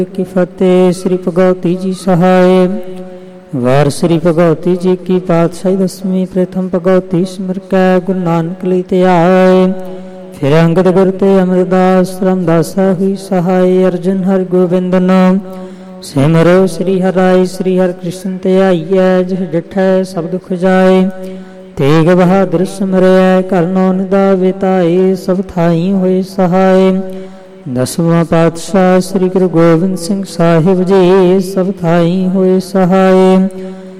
ਕੀ ਫਤਿਹ। ਸ੍ਰੀ ਭਗਵਤੀ ਜੀ ਸਹਾਇ। ਵਾਰ ਸ੍ਰੀ ਭਗਵਤੀ ਜੀ ਕੀ ਪਾਤਸ਼ਾਹੀ ਦਸਵੀਂ। ਪ੍ਰਥਮ ਭਗਵਤੀ ਸਿਮਰ ਕੈ ਗੁਰੂ ਨਾਨਕ ਲਈ ਧਿਆਏ। ਫਿਰ ਅੰਗਦ ਗੁਰ ਤੇ ਅਮਰਦਾਸ ਰਾਮਦਾਸਾ ਹੋਈ ਸਹਾਇ। ਅਰਜਨ ਹਰਿ ਗੋਬਿੰਦ ਨਾਮ ਸਿਮਰੋ ਸ੍ਰੀ ਹਰਿ ਰਾਇ। ਸ੍ਰੀ ਹਰਿ ਕ੍ਰਿਸ਼ਨ ਧਿਆਈਐ। ਜਿਹ ਡਿਠੈ ਸਭ ਦੁਖ ਜਾਏ। ਤੇਗ ਬਹਾਦਰ ਸਿਮਰਿਐ ਘਰ ਨੋ ਨਿਦਾਵੇ ਧਾਏ। ਸਭ ਥਾਈ ਹੋਏ ਸਹਾਇ। ਦਸਵਾਂ ਪਾਤਸ਼ਾਹ ਸ੍ਰੀ ਗੁਰੂ ਗੋਬਿੰਦ ਸਿੰਘ ਸਾਹਿਬ ਜੀ ਸਭ ਥਾਈ ਹੋਏ ਸਹਾਇ।